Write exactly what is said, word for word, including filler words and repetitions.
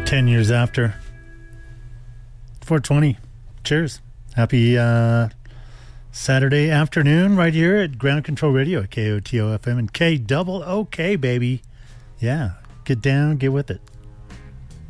ten years after. four twenty. Cheers. Happy uh, Saturday afternoon right here at Ground Control Radio at K O T O F M and K double O K, baby. Yeah, get down, get with it.